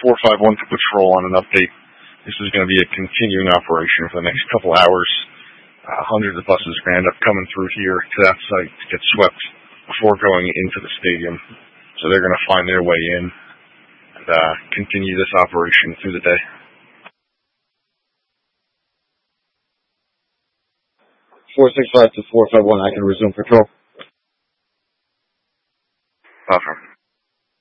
451 to patrol on an update. This is going to be a continuing operation for the next couple hours. Hundreds of buses are going to end up coming through here to that site to get swept before going into the stadium. So they're going to find their way in and continue this operation through the day. 465 to 451, I can resume patrol.